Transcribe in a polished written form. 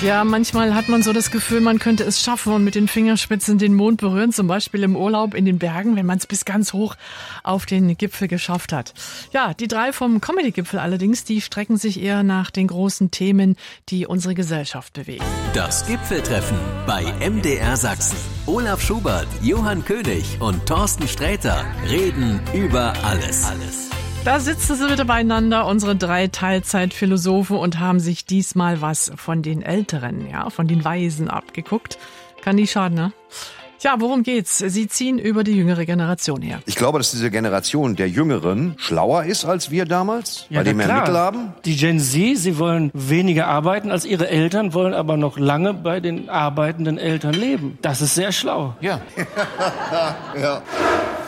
Ja, manchmal hat man so das Gefühl, man könnte es schaffen und mit den Fingerspitzen den Mond berühren, zum Beispiel im Urlaub in den Bergen, wenn man es bis ganz hoch auf den Gipfel geschafft hat. Ja, die 3 vom Comedy-Gipfel allerdings, die strecken sich eher nach den großen Themen, die unsere Gesellschaft bewegen. Das Gipfeltreffen bei MDR Sachsen. Olaf Schubert, Johann König und Thorsten Sträter reden über alles. Da sitzen sie wieder beieinander, unsere 3 Teilzeitphilosophen, und haben sich diesmal was von den Älteren, ja, von den Weisen abgeguckt. Kann nie schaden, ne? Tja, worum geht's? Sie ziehen über die jüngere Generation her. Ich glaube, dass diese Generation der Jüngeren schlauer ist als wir damals, weil die mehr Mittel haben. Die Gen Z, sie wollen weniger arbeiten als ihre Eltern, wollen aber noch lange bei den arbeitenden Eltern leben. Das ist sehr schlau. Ja.